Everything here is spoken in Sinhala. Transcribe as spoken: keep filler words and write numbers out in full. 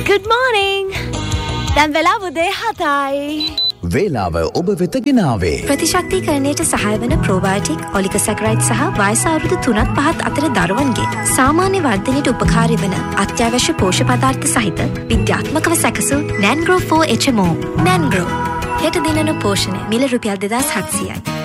Good morning. දැන් වෙලාව උදේ හතයි. වේලාව ඔබ වෙත ගෙනාවේ ප්‍රතිශක්තිකරණයට සහාය වන ප්‍රෝබයෝටික් ඔලිගොසැකරයිඩ් සහ වයස අවුරුදු තුනත් පහත් අතර දරුවන්ගේ සාමාන්‍ය වර්ධනයට උපකාරී වන අත්‍යවශ්‍ය පෝෂ්‍ය පදාර්ථ සහිත විද්‍යාත්මකව සැකසූ නැන්ග්‍රෝ ෆෝර් එච් එම් ඕ. නැන්ග්‍රෝ හෙට දිනන පෝෂණය මිල රුපියල් දෙදාස් හත්සියයි.